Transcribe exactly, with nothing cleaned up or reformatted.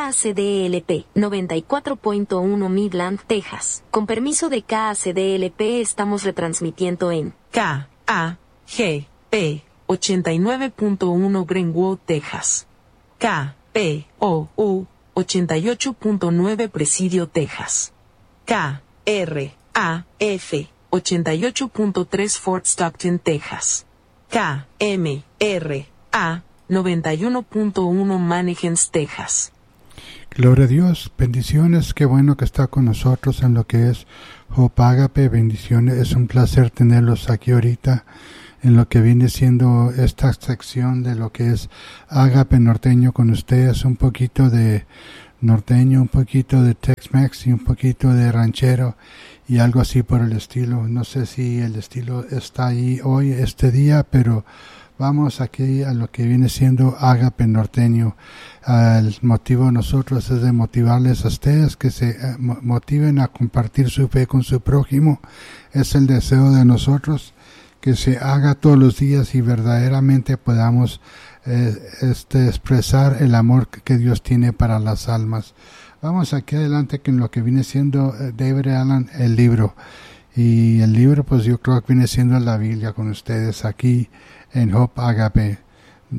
K A C D L P noventa y cuatro punto uno Midland, Texas. Con permiso de K A C D L P estamos retransmitiendo en K A G P ochenta y nueve punto uno Greenwood, Texas. K P O U ochenta y ocho punto nueve Presidio, Texas. K R A F ochenta y ocho punto tres Fort Stockton, Texas. K M R A noventa y uno punto uno Mannequins, Texas. Gloria a Dios, bendiciones, qué bueno que está con nosotros en lo que es Hope Agape, bendiciones, es un placer tenerlos aquí ahorita en lo que viene siendo esta sección de lo que es Agape Norteño con ustedes, un poquito de norteño, un poquito de Tex-Mex y un poquito de ranchero y algo así por el estilo. No sé si el estilo está ahí hoy, este día, pero vamos aquí a lo que viene siendo Agape Norteño. Uh, el motivo de nosotros es de motivarles a ustedes que se uh, motiven a compartir su fe con su prójimo. Es el deseo de nosotros que se haga todos los días y verdaderamente podamos eh, este, expresar el amor que Dios tiene para las almas. Vamos aquí adelante con lo que viene siendo uh, David Allen, el libro. Y el libro, pues yo creo que viene siendo la Biblia con ustedes aquí en Hope Agape.